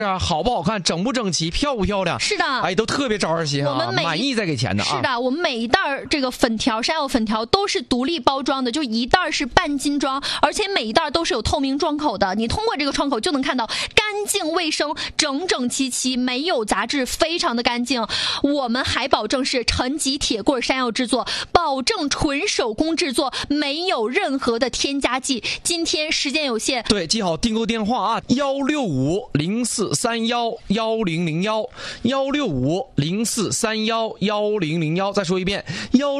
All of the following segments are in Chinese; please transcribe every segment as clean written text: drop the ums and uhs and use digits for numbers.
啊，好不好看，整不整齐，漂不漂亮？ 是的， 哎，都特别招人心啊。 我们满意再给钱的啊。 是的，我们每一袋这个粉条，山药粉条都是独立包装的，就一袋是半斤装，而且每一袋都是有透明窗口的，你通过这个窗口就能看到干净卫生，整整齐齐，没有杂质，非常的干净。我们还保证是陈吉铁棍山药制作，保证纯手工制作，没有任何的添加剂。今天时间有限， 对，记好订购电话啊，16504311001，16504311001，再说一遍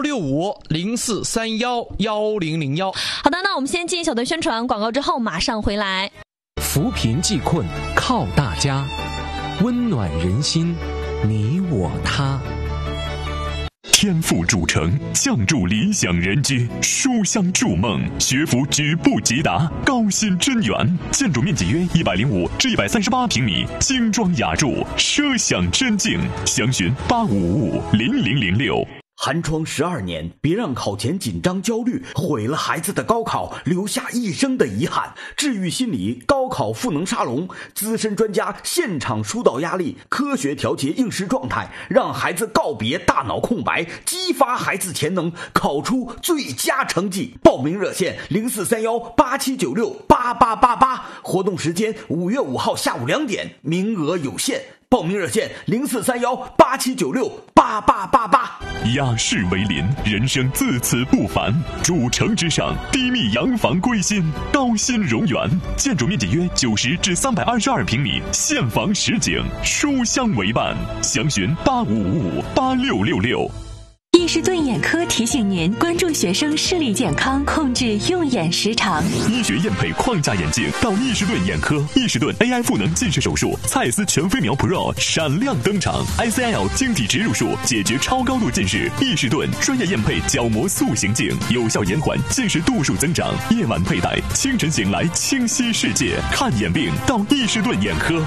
，16504311001。 好的，那我们先进一小段宣传广告之后马上回来。 扶贫济困靠大家，温暖人心，你我他。 天赋主城，相助理想人居，书香筑梦，学府举步即达，高新臻园，建筑面积约105至138平米，精装雅筑，奢享真境。详询85550006。 寒窗12年，别让考前紧张焦虑毁了孩子的高考，留下一生的遗憾。治愈心理高考赋能沙龙，资深专家现场疏导压力，科学调节应试状态，让孩子告别大脑空白，激发孩子潜能，考出最佳成绩。报名热线043187968888，活动时间5月5号下午2点，名额有限。报名热线043187968888。 雅士为邻，人生自此不凡。主城之上，低密洋房归心，高新荣园，建筑面积约90至322平米，现房实景，书香为伴。详询85558666。 易士顿眼科提醒您关注学生视力健康，控制用眼时长。 医学验配框架眼镜到易士顿眼科，易士顿 AI 赋能近视手术，蔡司全飞秒 Pro 闪亮登场 ，ICL 晶体植入术解决超高度近视。易士顿专业验配角膜塑形镜，有效延缓近视度数增长。夜晚佩戴，清晨醒来清晰世界。看眼病到易士顿眼科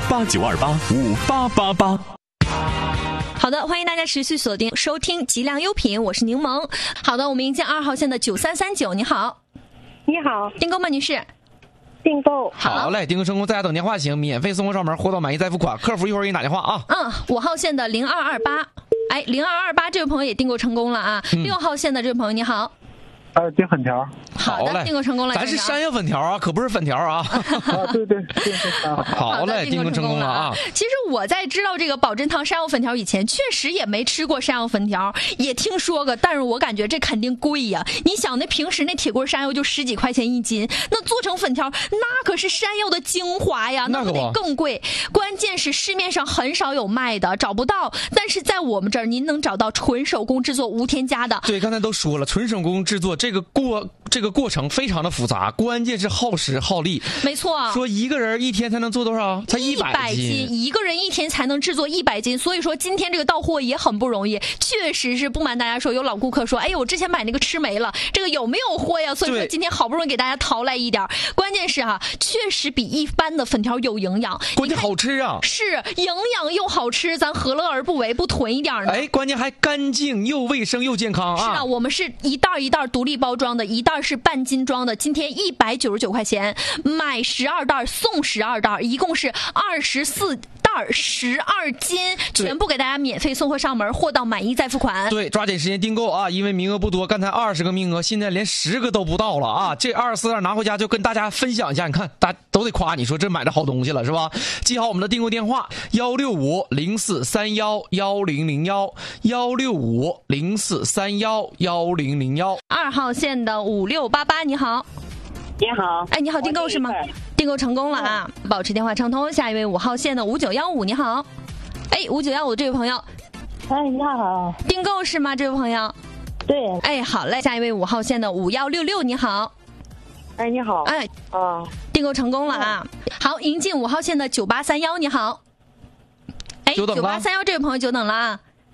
，8928588888。 好的，欢迎大家持续锁定收听极量优品，我是柠檬。好的，我们迎接2号线的9339，你好。 你好， 订购吗，女士？ 订购。 好嘞，订购成功，在家等电话请，免费送货上门，货到满意再付款，客服一会儿给你打电话啊。 5号线的0228，哎，0228这位朋友也订购成功了啊。6号线的这位朋友你好。 订粉条。 好的，订购成功了。 咱是山药粉条啊，可不是粉条啊。 对。 好嘞，订购成功了啊。 其实我在知道这个宝珍堂山药粉条以前，确实也没吃过山药粉条，也听说过，但是我感觉这肯定贵呀。你想，那平时那铁棍山药就10几块钱一斤，那做成粉条，那可是山药的精华呀，那得更贵。关键是市面上很少有卖的，找不到。但是在我们这儿，您能找到纯手工制作、无添加的。 对，刚才都说了，纯手工制作这个过程非常的复杂，关键是耗时耗力。 没错， 说一个人一天才能做多少？才100斤， 一个人一天才能制作100斤。所以说今天这个到货也很不容易，确实是不瞒大家说，有老顾客说，哎呦，我之前买那个吃没了，这个有没有货呀？所以说今天好不容易给大家淘来一点。关键是确实比一般的粉条有营养， 关键好吃啊！ 是营养又好吃，咱何乐而不为？不囤一点呢？ 哎，关键还干净又卫生又健康啊！ 是的，我们是一袋一袋独立包装的，一袋是半斤装的，今天199块钱，买12袋送12袋，一共是24袋12斤，全部给大家免费送货上门，货到满意再付款。 对，抓紧时间订购啊，因为名额不多，刚才20个名额，现在连10个都不到了啊！这24袋拿回家就跟大家分享一下，你看大家都得夸你说这买的好东西了是吧？记好我们的订购电话16504311001，16504311001。 2号线的5688，你好。 你好。 哎，你好，订购是吗？订购成功了啊！保持电话畅通。下一位5号线的5915，你好。哎，5915这位朋友。 哎，你好。 订购是吗？这位朋友。 对。 哎，好嘞。下一位5号线的5166，你好。 哎，你好。 哎，订购成功了啊！好，迎进5号线的9831，你好。哎，9831这位朋友久等了啊。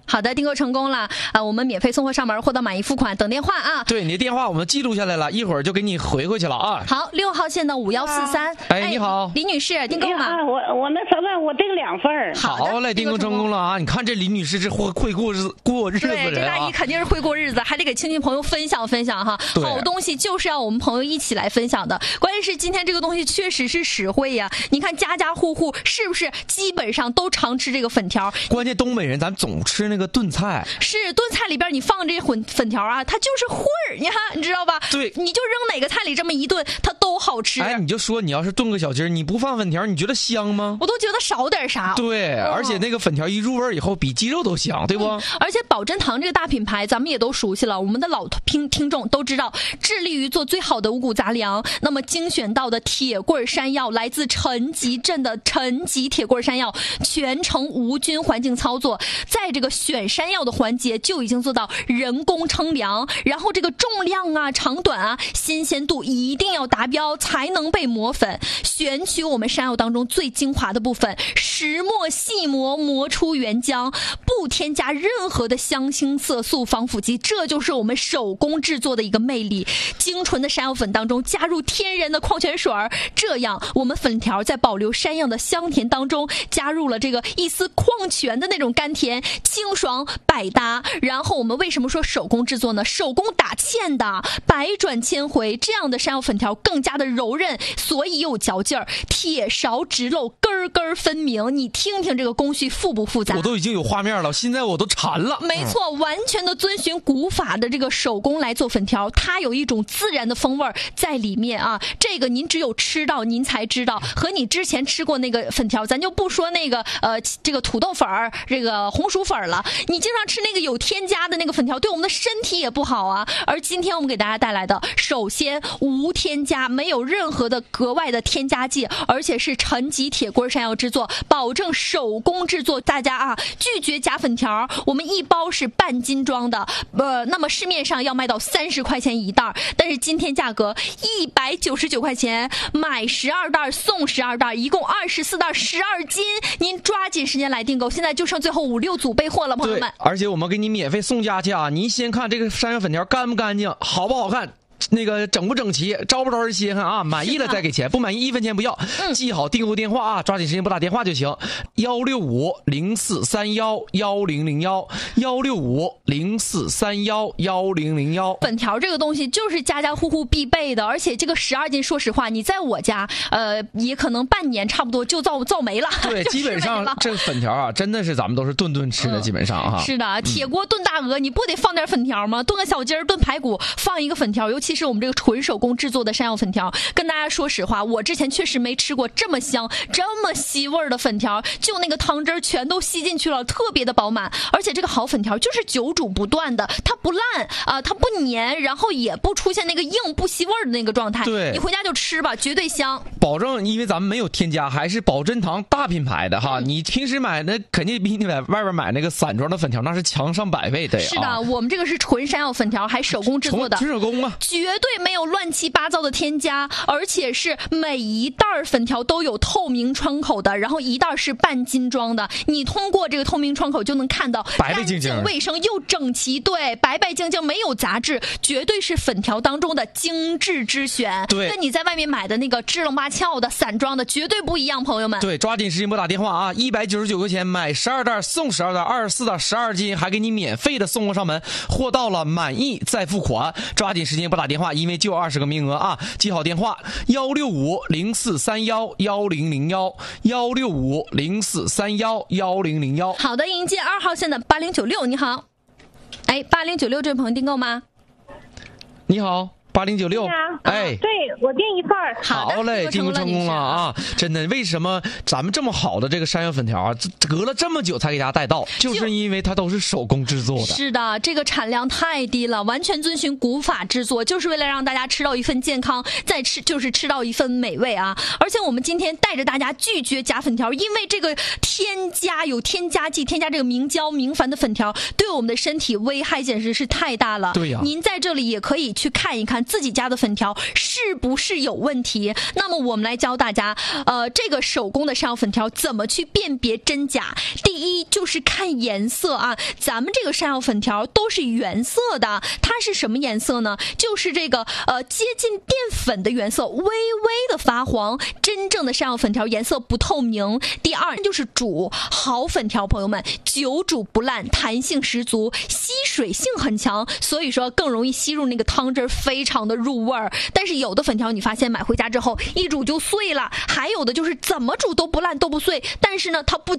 好的，订购成功了啊！我们免费送货上门，货到满意付款，等电话啊。 对，你的电话我们记录下来了，一会儿就给你回过去了啊。 好，6号线的5143。 哎，你好， 李女士，订购吗？ 我那什么，我订2份儿。 好嘞，订购成功了啊！你看这李女士这会过日子的人啊。 对，这大姨肯定是会过日子，还得给亲戚朋友分享分享哈。好东西就是要我们朋友一起来分享的。关键是今天这个东西确实是实惠呀！你看家家户户是不是基本上都常吃这个粉条？ 关键东北人咱总吃那个炖菜， 是炖菜里边你放这粉条啊，它就是混儿，你看你知道吧？ 对， 你就扔哪个菜里这么一炖，它都好吃。 哎，你就说你要是炖个小鸡儿，你不放粉条，你觉得香吗？ 我都觉得少点啥。 对，而且那个粉条一入味以后，比鸡肉都香，对不？ 而且宝珍堂这个大品牌，咱们也都熟悉了，我们的老听众都知道，致力于做最好的五谷杂粮。那么精选到的铁棍山药，来自陈集镇的陈集铁棍山药，全程无菌环境操作，在这个选山药的环节就已经做到人工称量，然后这个重量啊、长短啊、新鲜度一定要达标才能被磨粉，选取我们山药当中最精华的部分，石磨细磨，磨出原浆，不添加任何的香精、色素、防腐剂，这就是我们手工制作的一个魅力。精纯的山药粉当中加入天然的矿泉水，这样我们粉条在保留山药的香甜当中，加入了这个一丝矿泉的那种甘甜，清爽百搭。然后我们为什么说手工制作呢？手工打芡的，百转千回，这样的山药粉条更加的柔韧，所以有嚼劲儿，铁勺直漏，根根分明。你听听这个工序复不复杂？ 我都已经有画面了，现在我都馋了。 没错，完全的遵循古法的这个手工来做粉条，它有一种自然的风味在里面啊。这个您只有吃到您才知道，和你之前吃过那个粉条，咱就不说那个这个土豆粉儿、这个红薯粉儿了，你经常吃那个有添加的那个粉条，对我们的身体也不好啊。而今天我们给大家带来的，首先无添加，没有任何的格外的添加剂，而且是陈集铁棍山药制作，保证手工制作。大家啊，拒绝假粉条，我们一包是半斤装的，那么市面上要卖到30块钱一袋，但是今天价格199块钱，买12袋送12袋，一共24袋12斤，您抓紧时间来订购，现在就剩最后5、6组备货了，朋友们。 对，而且我们给你免费送家去啊！您先看这个山药粉条干不干净，好不好看。那个整不整齐，招不招人稀罕啊？满意了再给钱，不满意1分钱不要。记好订购电话啊，抓紧时间拨打电话就行，165-0431-1001，165-0431-1001。 粉条这个东西就是家家户户必备的，而且这个12斤，说实话，你在我家，也可能半年差不多就造没了。 对，基本上这个粉条啊，真的是咱们都是顿吃的，基本上哈。 是的，铁锅炖大鹅，你不得放点粉条吗？炖个小鸡儿，炖排骨，放一个粉条，尤其是我们这个纯手工制作的山药粉条，跟大家说实话，我之前确实没吃过这么香、这么吸味的粉条，就那个汤汁全都吸进去了，特别的饱满。而且这个好粉条就是久煮不断的，它不烂啊，它不粘，然后也不出现那个硬不吸味的那个状态。 对， 你回家就吃吧，绝对香。 保证，因为咱们没有添加，还是宝珍堂大品牌的哈。你平时买那肯定比你在外边买那个散装的粉条那是强上100倍的呀。 是的，我们这个是纯山药粉条，还手工制作的， 纯手工啊。 绝对没有乱七八糟的添加，而且是每一袋粉条都有透明窗口的，然后一袋是半斤装的，你通过这个透明窗口就能看到白白净净、 卫生又整齐，对，白白净净，没有杂质，绝对是粉条当中的精致之选。 对， 跟你在外面买的那个支棱八翘的散装的绝对不一样，朋友们。 对，抓紧时间拨打电话啊！199块钱买12袋送12袋，24袋12斤，还给你免费的送货上门，货到了满意再付款。抓紧时间拨打电话，因为就20个名额啊！记好电话：165-0431-1001，165-0431-1001。 好的，迎接2号线的8096，你好。哎，8096这位朋友订购吗？ 你好。8096，哎， 对，我订一份儿。 好嘞，订购成功了啊！真的，为什么咱们这么好的这个山药粉条啊，隔了这么久才给大家带到，就是因为它都是手工制作的。 是的，这个产量太低了，完全遵循古法制作，就是为了让大家吃到一份健康，再就是吃到一份美味啊！而且我们今天带着大家拒绝假粉条，因为这个有添加剂，添加这个明胶明矾的粉条，对我们的身体危害简直是太大了。 对呀， 您在这里也可以去看一看。 看自己家的粉条是不是有问题。那么我们来教大家，这个手工的山药粉条怎么去辨别真假。第一就是看颜色啊，咱们这个山药粉条都是原色的，它是什么颜色呢？就是这个接近淀粉的原色，微微的发黄。真正的山药粉条颜色不透明。第二就是煮好粉条，朋友们久煮不烂，弹性十足，吸水性很强，所以说更容易吸入那个汤汁，非常的入味儿。但是有的粉条你发现买回家之后一煮就碎了，还有的就是怎么煮都不烂都不碎，但是呢它不